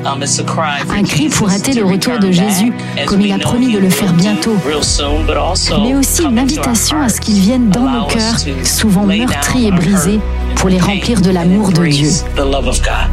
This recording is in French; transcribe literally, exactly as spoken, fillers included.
Un cri pour hâter le retour de Jésus, comme il a promis de le faire bientôt. Mais aussi une invitation à ce qu'il vienne dans nos cœurs, souvent meurtris et brisés, pour les remplir de l'amour de Dieu.